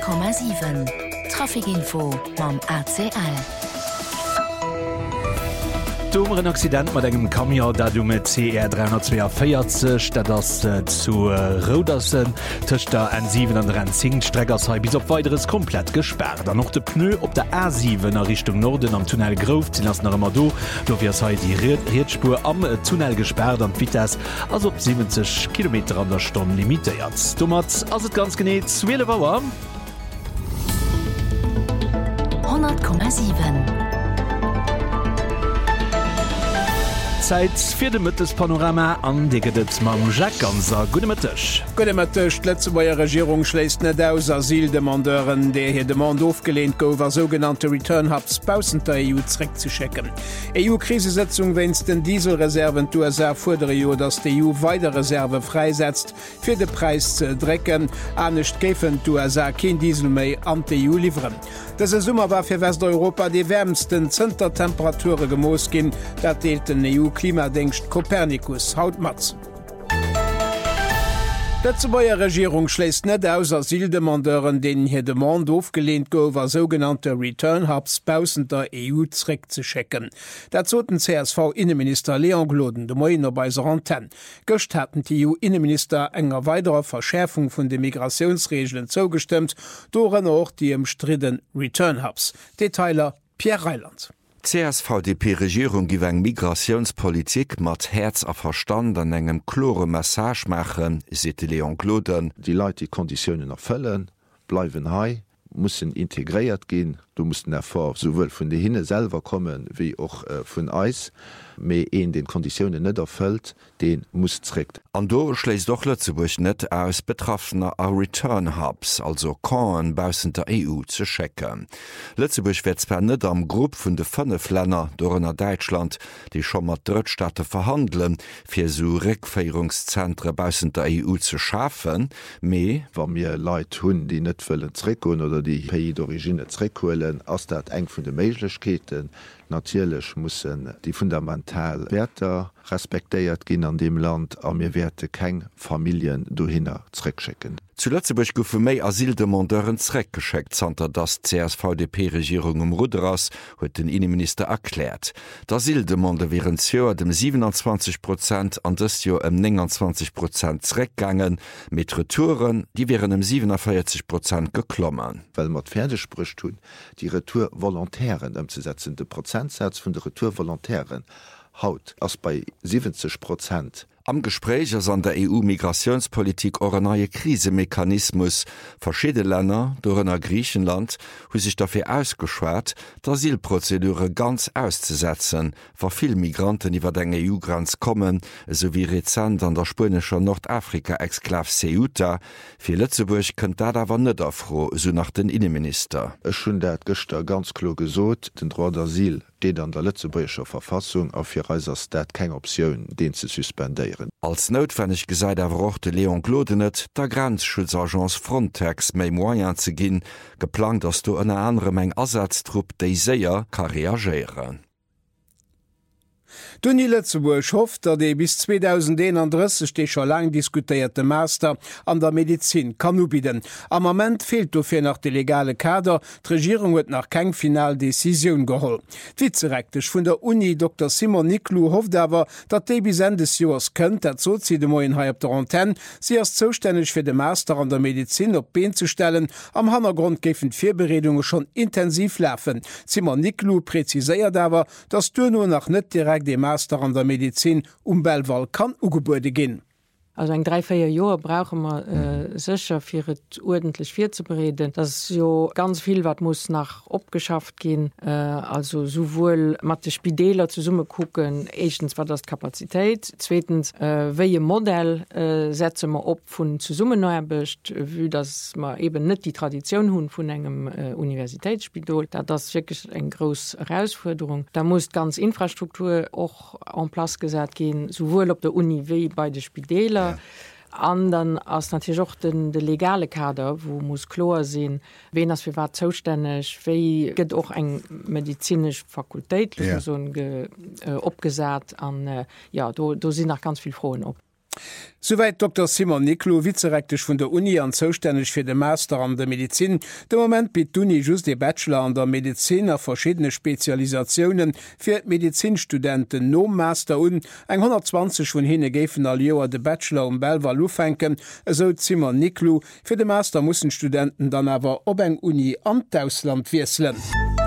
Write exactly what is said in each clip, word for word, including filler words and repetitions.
Komma sieben Trafikinfo mam A C L. Dumeren Accident mat engem Kamion, dat du met C R dreihundertzweiundvierzig, dat das äh, zu äh, Rodersen tech der N sieben an der N zehn Streckers hai bis op weiteres komplett gesperrt. Dann noch de Pneu op der A sieben er Richtung Norden am Tunnel Grof sinn ass nach immer do, do wie hai die Rietspur am äh, Tunnel gesperrt an Vitesse as op siebzig Kilometer an der Stunde limitiert. Dummer ass et ganz geneet Zwille Bauer hundert Komma sieben. Zeit fir de Mëttes Panorama an deget mam Jack anser Gude Mëttech. Gude Mëttech, letze beier Regierung schläist net aus Asildemandeuren, déi hir Demand aufgelehnt gower sogenannte Return-Hubs pausen der E U zréck zu checken. E U-Krisesetzung wennns den Dieselreserven du er fordere jo, dats de E U weide Reserve freisetzt, fir de Preis ze drecken, anecht géfen du er ken Diesel méi an de E U lieeren. Dese Summer war fir Westeuropa de wärmsten Zëntertemperature gemoos ginn, dat deelt den E U-Klimadenkst Kopernikus hautmatz. Letze beier Regierung schläst net aus Asildemandeuren, denen hier de Mand aufgelehnt gower sogenannte Return-Hubs pausen der E U zréck zu checken. Dat zoten C S V-Innenminister Leon Gloden de Moiner bei se Antenne. Göcht hatten die E U-Innenminister enger weiterer Verschärfung vun de Migrationsregeln zugestimmt, doren auch die umstritten Return-Hubs. Detailer Pierre Reiland. C S V D P-Regierung giw eng Migrationspolitik mat Herz a Verstand an engem klore Message machen, sete Leon Gloden. Die Leute die Konditionen erfüllen, bleiben hei, mussssen integriert gehen, du mussten erfor sowohl vun de hinne selber kommen wie auch äh, vun Eis, méi en den Konditionen net erfüllt, den muss zrégt. An do schläist doch Lützeburg net aus betroffener a Return-Hubs, also Korn bausen der E U ze checken. Lützeburg wird per net am Grupp vun de fünf Länder dorenner Deutschland, die schon mat Drittstaaten verhandeln, fir so Rückfeierungszentre bausen der E U zu schaffen, méi Wa mir Leiit hunn, die net wëllen zréckun oder die Pays d'origine zréckhoelen, ass dat eng vun de Meiglechkeeten, natierlech mussssen die fundamental Werter respektéiert ginn an dem Land a mir Werte keng Familien do hinner zréckchecken. Zu Lützeburg goufe méi Asildemandeuren zréck gescheckt, zanter das C S V D P-Regierung um Ruderass huet den Innenminister erklärt. D'Asildemande wären Joer dem siebenundzwanzig Prozent an dës Jo em neunundzwanzig Prozent zréckgangen, mit Retouren, die wären em siebenundvierzig Prozent geklommen. Well mat Pferdesprüch tun, die Retourvolontären umzusetzen. De Prozentsatz vun de Retourvolontären haut ass bei siebzig Prozent. Am Gespräch ass an der E U-Migrationspolitik or neue Krisemechanismus verschiedene Länder, dorenner Griechenland, hu sich dafür ausgeschwert, d'Asylprozedure ganz auszusetzen, war viel Migranten iwwer den E U-Grenz kommen, sowie rezent an der spanischer Nordafrika-Exklav Ceuta. Für Lützeburg kënnt dat awer net afro, so nach den Innenminister. Ech schon dat Gëster ganz klo gesot, den Droit d'Asyl steht an der Lützeburgischer Verfassung auf fir Reisers dat keng Opioun, den ze suspendieren. Als notwendig gesäit awer och de Leon Gloden net, der Grenzschutzagenz Frontex méi Moien ze ginn, geplant ass du ënne andere Meng Ersatztrupp déi séier kann reagieren. Duni Lützeburg hofft, dat de bis zweitausendeinunddreißig de schon lang diskutierte Master an der Medizin kann ubiden. Am moment fehlt dofir nach de legale Kader, d'Regierung huet nach keng Finaldecision geholl. Vizerektech vun der Uni Doktor Simon Niclou hofft awer, dat de bis Ende des Joers kënnt, dat so zi de Moien hai op der Antenne, sie as zoustännech fir de Master an der Medizin op Been zu stellen, am Hannergrund gefen d'Vierberedungen schon intensiv läfen. Simon Niclou preziséiert awer, dats du nur nach net direkt de Master an der Medizin um Belval kann ugebuerde ginn. Also eng drei vier Joer brauchen wir äh, sicher fir het ordentlich vier zu bereden. Das jo ganz viel wat muss nach opgeschafft gehen, äh, also sowohl mat de Spideler zu Summe gucken, erstens war das Kapazität, zweitens äh, welche Modell äh, setze man op vun zu Summe neuerbecht, wie das man eben net die Tradition hun vun engem äh, Universitätsspidol, da das wirklich eng groß Herausforderung. Da muss ganz Infrastruktur auch en place gesät gehen, sowohl op der Uni wie bei de Spideler. Ja. Andern ass natürlich auch den de legale Kader, wo muss klar sinn, wen as wir war zoustännech, wéi gët auch eng medizinisch Fakultät ja. so ge, äh, opgesat an äh, ja do, do sind nach ganz viel Froen op. Soweit Doktor Simon Niclo, Vizerektisch vun der Uni an zoustännech fir de Master an der Medizin. De moment bit d'Uni just de Bachelor an der Medizin a verschiedene Spezialisationen fir Medizinstudenten no Master un eng hundertzwanzig vun hinne géfen all Joer de Bachelor um Belver Lufenken, eso Simon Niclo, fir de Master mussssen Studenten dann awer op eng Uni an d'Ausland wieselen.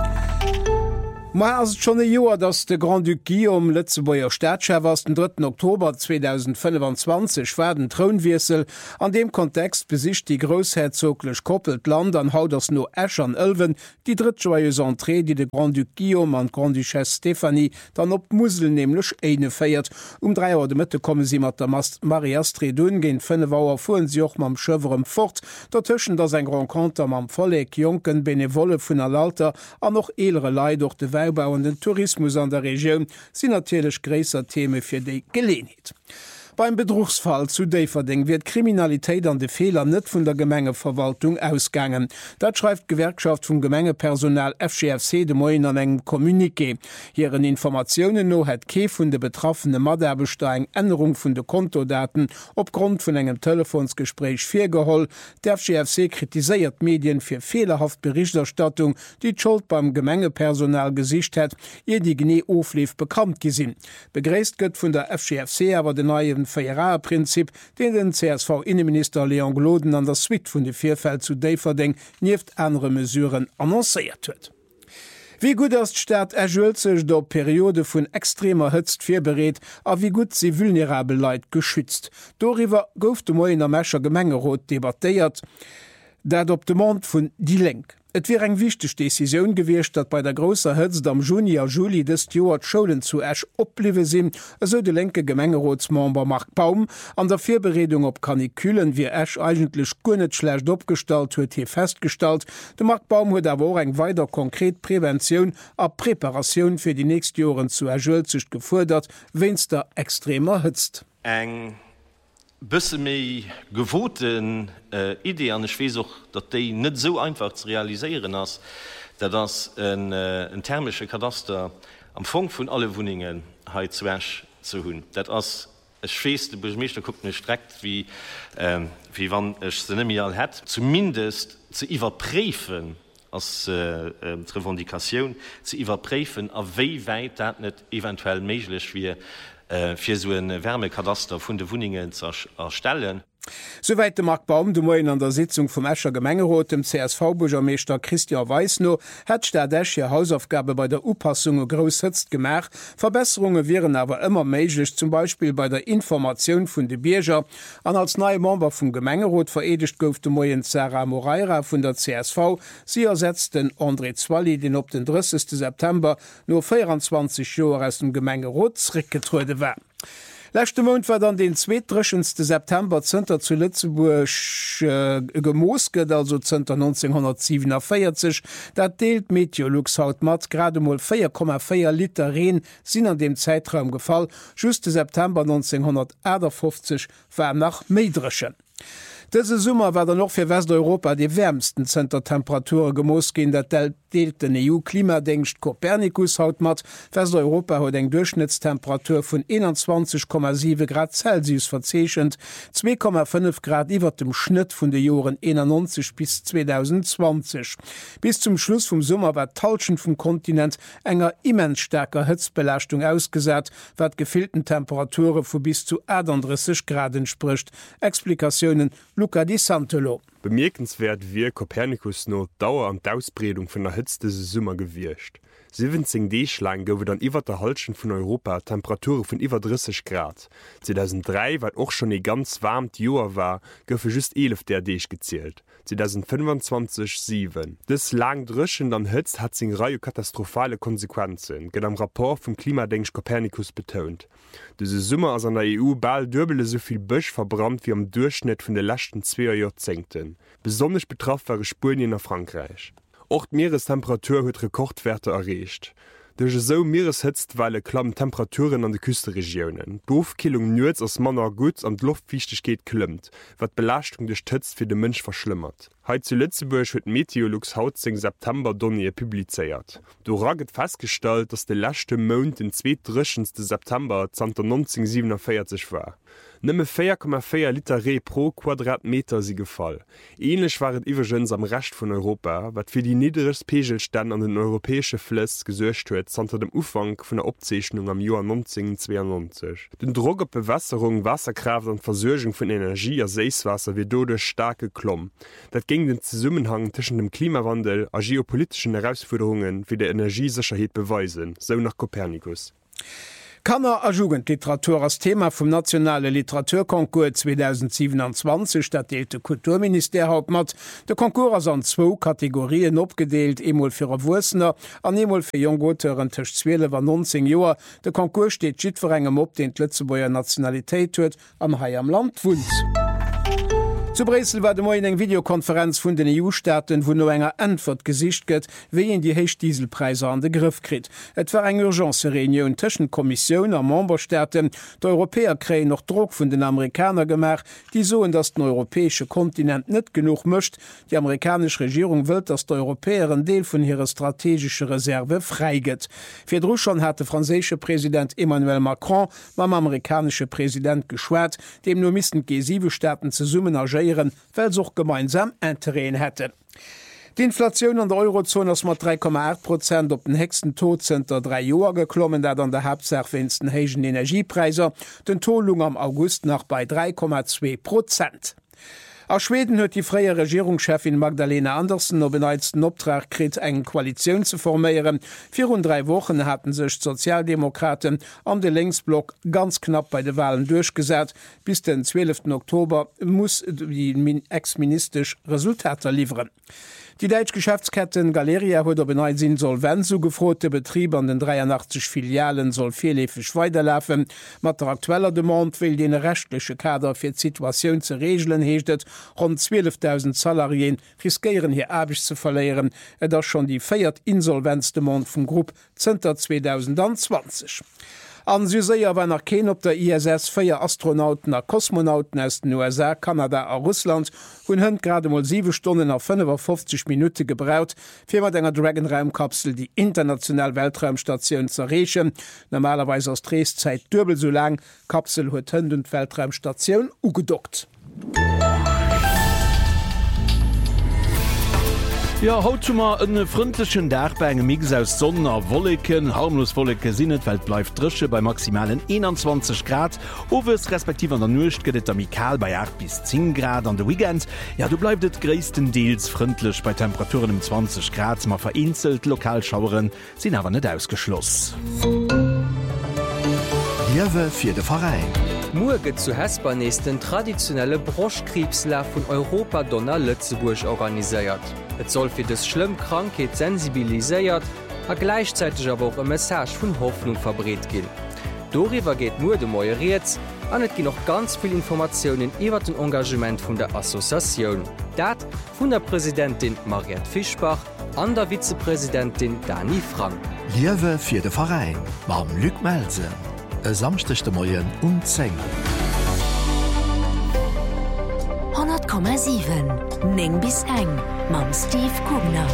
Ma as schon e Joer, dats de Grand Duc Guillaume Lützebauer Staatschef ass den dritten Oktober zweitausendfünfundzwanzig war den Thronwiesel. An dem Kontext besicht die großherzoglech koppelt Land an haut ass no Äsch an Ölwen die dritjoyeuse Entrée, die de Grand Duc Guillaume an Grand Duchesse Stephanie dann op Musel nämlichlech eine feiert. Um drei Uhr de Mitte komme sie mat der Mast Mariastre dun gin fënne Wauer fuhren sie och mam Schëverem fort, dertschen dats ein Grand Kanter mam Folleg Jonken Benevole vun der Alter an noch elere Lei durch de Weibauenden Tourismus an der Region sind natürlich gräser Themen für die Gelegenheit. Beim Betrugsfall zu Daverding wird Kriminalität an de Fehler net vun der Gemengeverwaltung ausgangen. Dat schreibt Gewerkschaft vum Gemengepersonal F G F C de Moin an engem Kommuniqué. Hieren Informationen no het Ke vun de betroffene Maderbestein Änderung vun de Kontodaten opgrund vun engem Telefonsgespräch firgeholl. Der F G F C kritisiert Medien fir fehlerhaft Berichterstattung, die Schuld beim Gemengepersonal gesicht hat, ihr die Gene oflief bekannt gesinn. Begräst gött vun der F G F C aber den neuen Feierarprinzip, den den C S V-Innenminister Leon Gloden an der Suite vun de Vierfeld zu Daverding nieft andere Mesuren annoncéiert huet. Wie gut as d'Staat erjult sech der Periode vun extremer Hëtzt firbereet, a wie gut sie vulnerabel Leiit geschützt. Doriwer gouf de Moien am Mäscher Gemengerot debatteiert, dat op de Mond vun die Lenk. Et wär eng wichteg Deciioun gewircht, dat bei der grosser Hëtz am Juni a Juli des Joer Scholen zu Äsch opliwe sinn, eso de lenke Gemengerotsmember Mark Baum an der Virberedung op Kanikülen wie Äsch eigentlich gunnet schlecht opstalt huet hier feststalt. De Mark Baum huet awer eng weiter konkret Prävention a Präparationun fir die nächst Joren zu erjulzech gefordert, wenns der extremer hëtzt. Eng bësse méi gewoten äh, Idee an Schwesoch, dat déi net so einfach zu realiseieren ass, dat das een äh, thermsche Kadaster am Fong vun alle Wuningen ha zuwäsch zu hunn. Dat ass es schweste bemechte guckt ne streckt wie, äh, wie wann ech senemial het, zumindest zu iwwerprefen als äh, äh, Revendikationun zu iwwerprefen, a wéi weit dat net eventuell méiglech wie fir so en Wärmekadaster vun de Wuningen zu erstellen. Soweit de Mark Baum de Moien an der Sitzung vum Äscher Gemengerot dem C S V-Bugermeester Christian Weisno het der Däche Hausaufgabe bei der Upassung grosëtzt gemach. Verbesserungen wären aber immer méiglich, zum Beispiel bei der Information vun de Bierger. An als neue Member vum Gemengerot veredigt gouf de Moien Sarah Moreira vun der C S V. Sie ersetzt den André Zwalli, den op den dreißigsten September nur vierundzwanzig Joer aus dem Gemengerot zrickgetruude war. Lächte Mond war dann den zweetdrechendste September Zter zu Lützeburg äh, gemosket, also Zter neunzehnhundertsiebenundvierzig, dat deelt Meteorlux haut mat gerade mal vier Komma vier Liter Reen sinn an dem Zeitraum gefall. Juste September neunzehnhundertfünfzig war nach Meidrechen. Dëse Summer war noch fir Westeuropa de wärmsten Zentertemperature gemoos gin, dat deelt den E U-Klimadenkcht Kopernikus haut mat. Westeuropa huet eng Durchschnittstemperatur vun einundzwanzig Komma sieben Grad Celsius verzeechent, zwei Komma fünf Grad iwwer dem Schnitt vun de Joren einundneunzig bis zweitausendzwanzig. Bis zum Schluss vum Summer war Talschen vum Kontinent enger immens stärker Hëtzbelastung ausgesät, wat gefilten Temperature vu bis zu einunddreißig Grad spricht. Explikationen Luca Di Santolo. Bemerkenswert wie Kopernikus no Dauer an d'Ausbreung vun der Hëtzte Summer gewircht. siebzehn D-Schlang gowe dann iwwer der Halschen vun Europa Temperature vun iwwer dreißig Grad. zweitausenddrei, wat och schon e ganz warmt Joer war, goufe just elf der Deeg gezielt. zweitausendfünfundzwanzig sieben. Des lang Drschen an Hëtz hat seg Reihe katastrophale Konsequenzen, gët am Rapport vum Klimadenksch Kopernikus betont. Dese Summer ass an der E U bal dërbele soviel Bëch verbrannt wie am Durchschnitt vun de lachten zweer Jahrzengten. Besonnech betraff war Spurien a Frankreich. Ocht Meerestemperatur huet Rekordwerte erreicht. Duch so Meereshëtzt weile klammen Temperaturen an de Küsteregionen. D'Ofkillung nuets ass Manner gut an d'Luftfichtegkeet klëmmt, wat Belastung dech Tëtzt fir de Mënsch verschlimmert. Heit zu Lützeburg huet Meteorlux haut seng September Donnie publizeiert. Do raget feststalt, dats de lächte Mound den zweetdrechendste September neunzehnhundertsiebenundvierzig war. Nëmme vier Komma vier Liter Reh pro Quadratmeter sie gefall. Ähnlich waret iwwergens am Recht vun Europa, wat fir die niederes Pegelstand an den europäesche Flëss gesuercht huet zanter dem Ufang vun der Opzeichnung am Joar neunzehnhundertzweiundneunzig. Den Drog op Bewasserung, Wasserkraft an Versorgung vun Energie a Seiswasser wie dode starke Klomm. Dat ging den Zusammenhang tschen dem Klimawandel a geopolitischen Herausforderungen wie der Energiesicherheit beweisen, so nach Kopernikus. Kanner a Jugendliteratur als Thema vum nationale Literaturkonkurs zweitausendsiebenundzwanzig dat deelte Kulturminister hauptmat. De Konkurs an zwo Kategorien opgedeelt, emol fir Wuner an emol fir Jongoteuren tech zwölf war neunzehn Joer. De Konkurs steet schiedverengem op den Lützeburger Nationalitéit huet am Hai am Land wundt. Zu Bresel war de moi eng Videokonferenz vun den E U-Staaten, wo no enger Antwort gesicht gëtt, wie en die Heichdieselpreise an de Griff krit. Et war eng Urgencereunion tschen Kommission am Memberstaaten. D'Europäer kräen noch Druck vun den Amerikaner gemach, die soen, dats den europäesche Kontinent net genug mëcht. Die amerikanische Regierung wëlt, dats d'Europäeren Deel vun hire strategische Reserve freiget. Fir Druschon hat de franzésche Präsident Emmanuel Macron mam amerikanische Präsident geschwert, dem no missen G sieben Staaten ze summen agieren, weil sie auch gemeinsam Interesse hätten. Die Inflation an der Eurozone ist mit drei Komma acht Prozent op den höchsten Tod sind der drei Jahre geklommen, dat an der Hauptsache finsten heigen Energiepreise, den Tolung am August nach bei drei Komma zwei Prozent. Aus Schweden huet die freie Regierungschefin Magdalena Andersson op beneizten Optrag krit eng Koalition zu formieren. Vier und drei Wochen hatten sich Sozialdemokraten an den Linksblock ganz knapp bei den Wahlen durchgesetzt. Bis den zwölften Oktober muss die ex-ministerisch Resultate liefern. Die Deutsch Geschäftsketten Galeria huet op beneit Insolvenz ugefrote Betrieb an den dreiundachtzig Filialen soll vielefig weiterlaufen. Mat der aktueller Demand will den rechtliche Kader fir Situation zu regeln hechtet. Rund zwölftausend Salarien riskieren hier erbig zu verlieren. Et das schon die feiert Insolvenzdemand vom Gruppe Zter zweitausendzwanzig. An Syéier war nach Ken op der I S S feier Astronauten a Kosmonauten aus den U S A, Kanada a Russland hunn hënd gerade mal sieben Stunden a fünfundfünfzig Minuten gebraut, fir mat enger Dragon-Raumkapsel die international Weltraumstation zu erreichen. Normalerweise aus Drehszeit dürbel so lang, Kapsel huet hënd und Weltraumstation ugedockt. Ja, haut mal einen freundlichen Tag bei einem Mix aus Sonne und Wolken. Harmlos Wolken sind, weil bleibt Drische bei maximalen einundzwanzig Grad. Overs respektive an der Nacht geht es amikal bei acht bis zehn Grad an der Weekend. Ja, du bleibst es größtenteils freundlich bei Temperaturen um zwanzig Grad. Mal vereinzelt Lokalschauern sind aber nicht ausgeschlossen. Liewe für den Verein. Morgen zu Hesper ist den traditionelle Broschkrebslauf von Europa Donner Lützeburg organisiert. Es soll für das schlimme Krankheit sensibilisiert, aber gleichzeitig aber auch eine Message von Hoffnung verbreitet gehen. Darüber geht nur der neue Rätsel, und es gibt noch ganz viele Informationen über das Engagement von der Assoziation. Das von der Präsidentin Mariette Fischbach und der Vizepräsidentin Dani Frank. Liewe für den Verein, mit Luc Melsen. E samstechte Moien um zehn. hundert Komma sieben Neng bis eng mam Steve Kugner.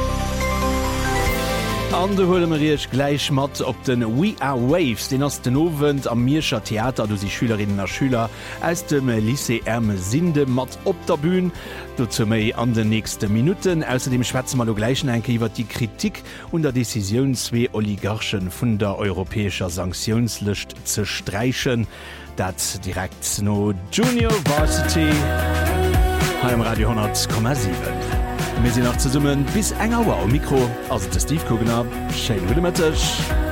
An de hole Mariech gleich mat op den We Are Waves, den ass den Owend am Mierscher Theater do si Schülerinnen a Schüler aus dem Lycée Ärme Sinde mat op der Bühn. Dozu méi an den nächsten Minuten. Außerdem schwätzen wir gleichen enke iwwer die Kritik und der Decision zwei Oligarchen vun der europäischer Sanktionslist ze streichen. Dat direkt no Junior Varsity am Radio hundert Komma sieben. Wir sind noch zu summen bis enger Uhr am Mikro, also der Steve Kugner. Schön, wie du